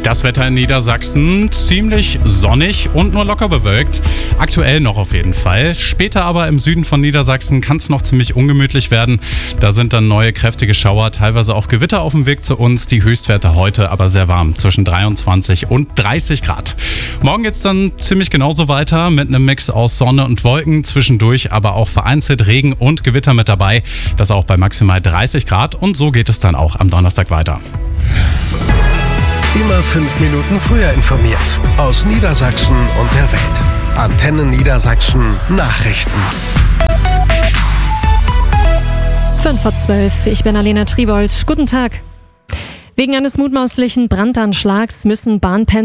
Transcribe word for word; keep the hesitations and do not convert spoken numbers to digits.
Das Wetter in Niedersachsen ziemlich sonnig und nur locker bewölkt. Aktuell noch auf jeden Fall. Später aber im Süden von Niedersachsen kann es noch ziemlich ungemütlich werden. Da sind dann neue kräftige Schauer, teilweise auch Gewitter auf dem Weg zu uns. Die Höchstwerte heute aber sehr warm, zwischen dreiundzwanzig und dreißig Grad. Morgen geht es dann ziemlich genauso weiter mit einem Mix aus Sonne und Wolken. Zwischendurch aber auch vereinzelt Regen und Gewitter mit dabei. Das auch bei maximal dreißig Grad. Und so geht es dann auch am Donnerstag weiter. Immer fünf Minuten früher informiert. Aus Niedersachsen und der Welt. Antenne Niedersachsen Nachrichten. fünf vor zwölf, ich bin Alena Tribold. Guten Tag. Wegen eines mutmaßlichen Brandanschlags müssen Bahnpendler